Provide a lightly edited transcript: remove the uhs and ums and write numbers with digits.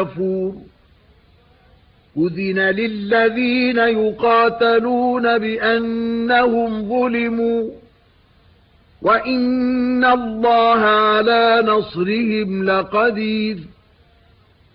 غفور. أذن للذين يقاتلون بأنهم ظلموا وإن الله على نصرهم لقدير.